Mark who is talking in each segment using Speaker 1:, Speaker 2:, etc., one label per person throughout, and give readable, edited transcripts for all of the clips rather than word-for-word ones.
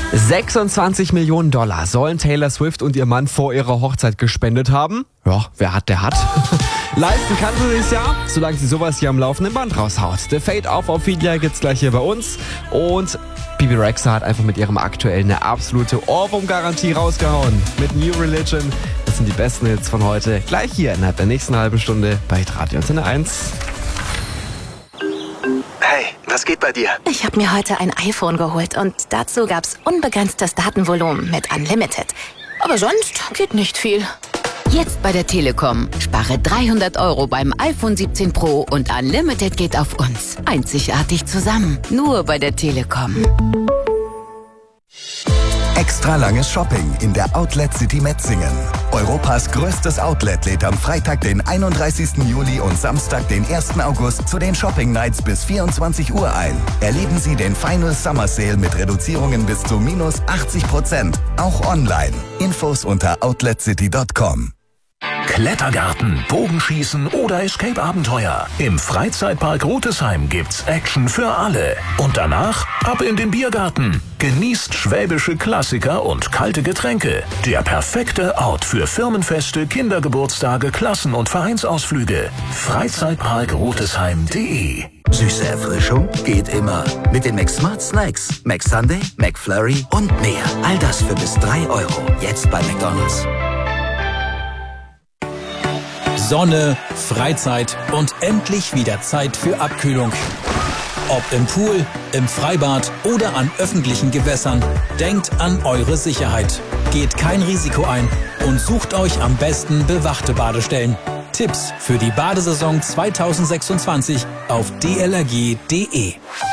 Speaker 1: $26 Millionen sollen Taylor Swift und ihr Mann vor ihrer Hochzeit gespendet haben. Ja, wer hat, der hat. Leisten kann sie sich's ja, solange sie sowas hier am laufenden Band raushaut. The Fade auf Ophelia gibt's gleich hier bei uns. Und Bebe Rexha hat einfach mit ihrem aktuellen eine absolute Ohrwurm-Garantie rausgehauen. Mit New Religion. Das sind die besten Hits von heute. Gleich hier innerhalb der nächsten halben Stunde bei Radio Antenne 1.
Speaker 2: Hey, was geht bei dir?
Speaker 3: Ich habe mir heute ein iPhone geholt und dazu gab's unbegrenztes Datenvolumen mit Unlimited. Aber sonst geht nicht viel.
Speaker 4: Jetzt bei der Telekom. Spare 300 € beim iPhone 17 Pro und Unlimited geht auf uns. Einzigartig zusammen. Nur bei der Telekom.
Speaker 2: Extra langes Shopping in der Outlet City Metzingen. Europas größtes Outlet lädt am Freitag, den 31. Juli und Samstag, den 1. August zu den Shopping Nights bis 24 Uhr ein. Erleben Sie den Final Summer Sale mit Reduzierungen bis zu minus 80%. Auch online. Infos unter outletcity.com.
Speaker 5: Klettergarten, Bogenschießen oder Escape-Abenteuer. Im Freizeitpark Rutesheim gibt's Action für alle. Und danach ab in den Biergarten. Genießt schwäbische Klassiker und kalte Getränke. Der perfekte Ort für Firmenfeste, Kindergeburtstage, Klassen- und Vereinsausflüge. Freizeitparkrutesheim.de.
Speaker 6: Süße Erfrischung geht immer. Mit den McSmart Snacks, McSunday, McFlurry und mehr. All das für bis 3 €. Jetzt bei McDonald's.
Speaker 7: Sonne, Freizeit und endlich wieder Zeit für Abkühlung. Ob im Pool, im Freibad oder an öffentlichen Gewässern, denkt an eure Sicherheit. Geht kein Risiko ein und sucht euch am besten bewachte Badestellen. Tipps für die Badesaison 2026 auf dlrg.de.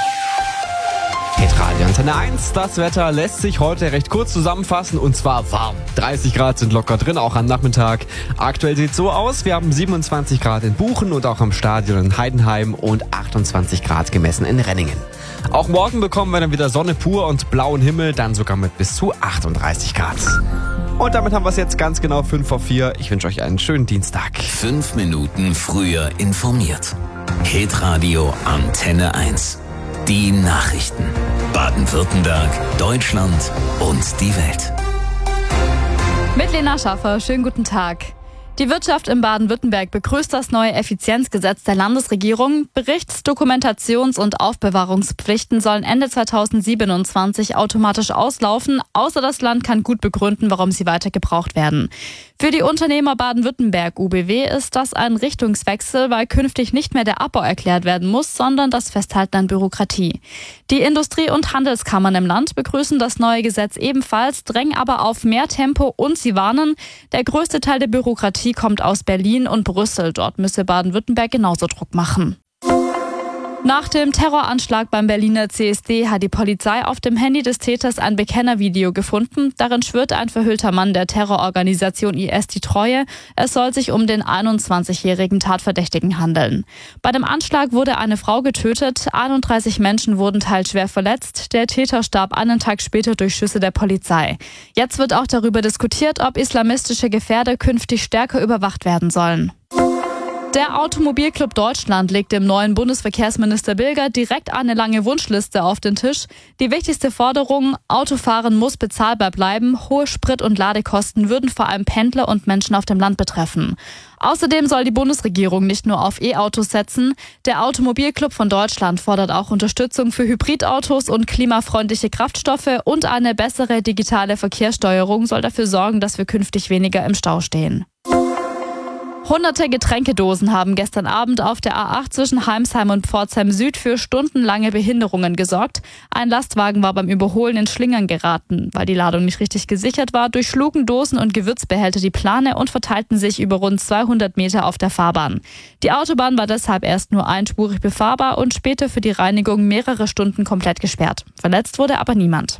Speaker 1: Radio Antenne 1, das Wetter lässt sich heute recht kurz zusammenfassen und zwar warm. 30 Grad sind locker drin, auch am Nachmittag. Aktuell sieht es so aus, wir haben 27 Grad in Buchen und auch am Stadion in Heidenheim und 28 Grad gemessen in Renningen. Auch morgen bekommen wir dann wieder Sonne pur und blauen Himmel, dann sogar mit bis zu 38 Grad. Und damit haben wir es jetzt ganz genau 5 vor 4. Ich wünsche euch einen schönen Dienstag.
Speaker 5: 5 Minuten früher informiert. Hitradio Antenne 1. Die Nachrichten. Baden-Württemberg, Deutschland und die Welt.
Speaker 8: Mit Lena Schaffer, schönen guten Tag. Die Wirtschaft in Baden-Württemberg begrüßt das neue Effizienzgesetz der Landesregierung. Berichts-, Dokumentations- und Aufbewahrungspflichten sollen Ende 2027 automatisch auslaufen, außer das Land kann gut begründen, warum sie weiter gebraucht werden. Für die Unternehmer Baden-Württemberg UBW ist das ein Richtungswechsel, weil künftig nicht mehr der Abbau erklärt werden muss, sondern das Festhalten an Bürokratie. Die Industrie- und Handelskammern im Land begrüßen das neue Gesetz ebenfalls, drängen aber auf mehr Tempo und sie warnen, der größte Teil der Bürokratie kommt aus Berlin und Brüssel. Dort müsse Baden-Württemberg genauso Druck machen. Nach dem Terroranschlag beim Berliner CSD hat die Polizei auf dem Handy des Täters ein Bekennervideo gefunden. Darin schwört ein verhüllter Mann der Terrororganisation IS die Treue. Es soll sich um den 21-jährigen Tatverdächtigen handeln. Bei dem Anschlag wurde eine Frau getötet, 31 Menschen wurden teils schwer verletzt. Der Täter starb einen Tag später durch Schüsse der Polizei. Jetzt wird auch darüber diskutiert, ob islamistische Gefährder künftig stärker überwacht werden sollen. Der Automobilclub Deutschland legt dem neuen Bundesverkehrsminister Bilger direkt eine lange Wunschliste auf den Tisch. Die wichtigste Forderung, Autofahren muss bezahlbar bleiben. Hohe Sprit- und Ladekosten würden vor allem Pendler und Menschen auf dem Land betreffen. Außerdem soll die Bundesregierung nicht nur auf E-Autos setzen. Der Automobilclub von Deutschland fordert auch Unterstützung für Hybridautos und klimafreundliche Kraftstoffe und eine bessere digitale Verkehrssteuerung soll dafür sorgen, dass wir künftig weniger im Stau stehen. Hunderte Getränkedosen haben gestern Abend auf der A8 zwischen Heimsheim und Pforzheim Süd für stundenlange Behinderungen gesorgt. Ein Lastwagen war beim Überholen in Schlingern geraten. Weil die Ladung nicht richtig gesichert war, durchschlugen Dosen und Gewürzbehälter die Plane und verteilten sich über rund 200 Meter auf der Fahrbahn. Die Autobahn war deshalb erst nur einspurig befahrbar und später für die Reinigung mehrere Stunden komplett gesperrt. Verletzt wurde aber niemand.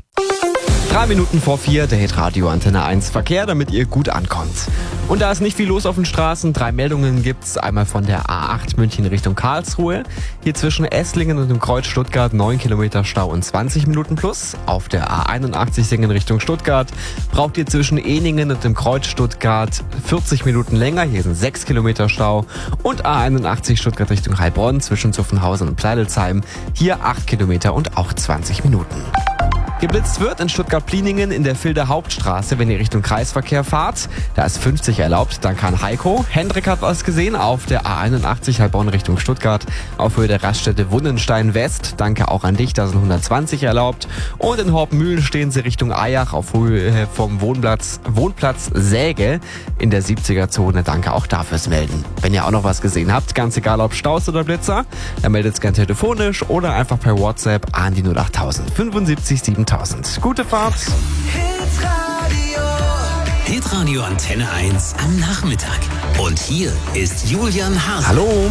Speaker 1: 3 Minuten vor 4, der Hitradio Antenne 1 Verkehr, damit ihr gut ankommt. Und da ist nicht viel los auf den Straßen. 3 Meldungen gibt's. Einmal von der A8 München Richtung Karlsruhe. Hier zwischen Esslingen und dem Kreuz Stuttgart 9 Kilometer Stau und 20 Minuten plus. Auf der A81 Singen Richtung Stuttgart braucht ihr zwischen Ehningen und dem Kreuz Stuttgart 40 Minuten länger. Hier sind 6 Kilometer Stau. Und A81 Stuttgart Richtung Heilbronn zwischen Zuffenhausen und Pleidelsheim. Hier 8 Kilometer und auch 20 Minuten. Geblitzt wird in Stuttgart-Pliningen in der Vilder Hauptstraße, wenn ihr Richtung Kreisverkehr fahrt. Da ist 50 erlaubt, danke an Heiko. Hendrik hat was gesehen auf der A81 Heilbronn Richtung Stuttgart auf Höhe der Raststätte Wunnenstein West. Danke auch an dich, da sind 120 erlaubt. Und in Horpmühlen stehen sie Richtung Eyach auf Höhe vom Wohnplatz Säge in der 70er-Zone. Danke auch dafür fürs Melden. Wenn ihr auch noch was gesehen habt, ganz egal ob Staus oder Blitzer, dann meldet es gerne telefonisch oder einfach per WhatsApp an die 08000 75 7000. Gute Fahrt.
Speaker 9: Hitradio Antenne 1 am Nachmittag. Und hier ist Julian Hase.
Speaker 1: Hallo.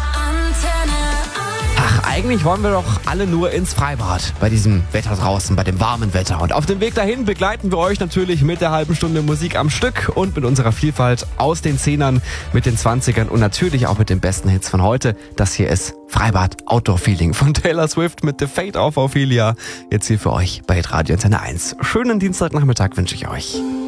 Speaker 1: Ach, eigentlich wollen wir doch alle nur ins Freibad bei diesem Wetter draußen, bei dem warmen Wetter. Und auf dem Weg dahin begleiten wir euch natürlich mit der halben Stunde Musik am Stück und mit unserer Vielfalt aus den 10ern, mit den 20ern und natürlich auch mit den besten Hits von heute. Das hier ist Freibad Outdoor Feeling von Taylor Swift mit The Fate of Ophelia. Jetzt hier für euch bei Hitradio Antenne 1. Schönen Dienstagnachmittag wünsche ich euch.